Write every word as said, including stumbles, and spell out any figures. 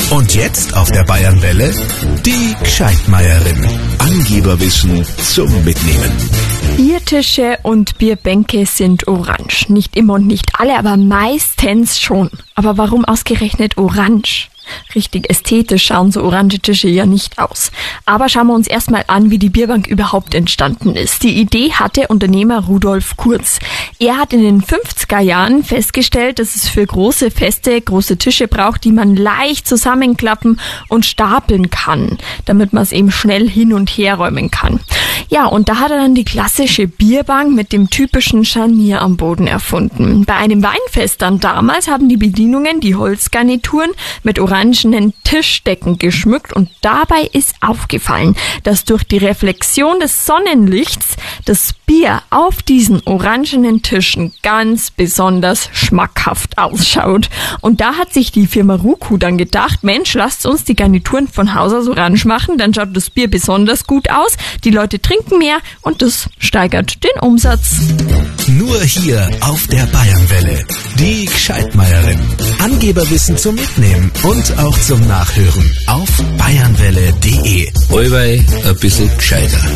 Und jetzt auf der Bayernwelle die Gscheidmeierin. Angeberwissen zum Mitnehmen. Biertische und Bierbänke sind orange. Nicht immer und nicht alle, aber meistens schon. Aber warum ausgerechnet orange? Richtig ästhetisch schauen so orange Tische ja nicht aus. Aber schauen wir uns erstmal an, wie die Bierbank überhaupt entstanden ist. Die Idee hatte Unternehmer Rudolf Kurz. Er hat in den fünfziger Jahren festgestellt, dass es für große Feste große Tische braucht, die man leicht zusammenklappen und stapeln kann, damit man es eben schnell hin und her räumen kann. Ja, und da hat er dann die klassische Bierbank mit dem typischen Scharnier am Boden erfunden. Bei einem Weinfest dann damals haben die Bedienungen die Holzgarnituren mit orangenen Tischdecken geschmückt und dabei ist aufgefallen, dass durch die Reflexion des Sonnenlichts das Bier auf diesen orangenen Tischen ganz besonders schmackhaft ausschaut. Und da hat sich die Firma Ruku dann gedacht, Mensch, lasst uns die Garnituren von Haus aus orange machen, dann schaut das Bier besonders gut aus, die Leute trinken mehr und das steigert den Umsatz. Nur hier auf der Bayernwelle. Die Gscheidmeierin. Angeberwissen zum Mitnehmen und auch zum Nachhören auf bayernwelle punkt de. Allweil ein bisschen gescheiter.